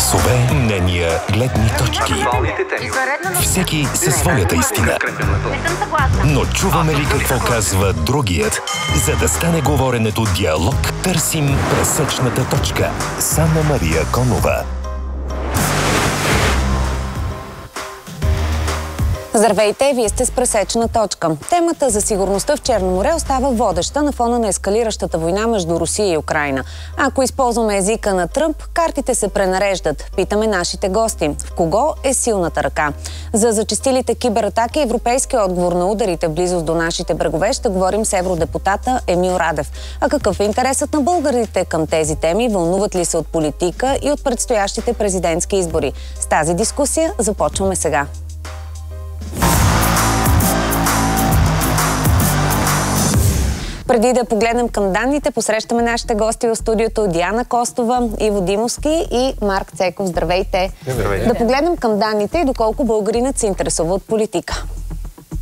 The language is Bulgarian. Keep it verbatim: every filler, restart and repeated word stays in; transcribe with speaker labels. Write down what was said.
Speaker 1: Гласове, мнения, гледни точки. Всеки със своята истина. Но чуваме ли какво казва другият? За да стане говоренето диалог, търсим пресечната точка с Анна-Мария Конова.
Speaker 2: Здравейте, вие сте с пресечна точка. Темата за сигурността в Черно море остава водеща на фона на ескалиращата война между Русия и Украйна. Ако използваме езика на Тръмп, картите се пренареждат. Питаме нашите гости. В кого е силната ръка? За зачестилите кибератаки и европейския отговор на ударите в близост до нашите брегове ще говорим с евродепутата Емил Радев. А какъв е интересът на българите към тези теми? Вълнуват ли се от политика и от предстоящите президентски избори? С тази дискусия започваме сега. Преди да погледнем към данните, посрещаме нашите гости в студиото Диана Костова, Иво Димовски и Марк Цеков. Здравейте!
Speaker 3: Здравейте!
Speaker 2: Да погледнем към данните и доколко българинът се интересува от политика.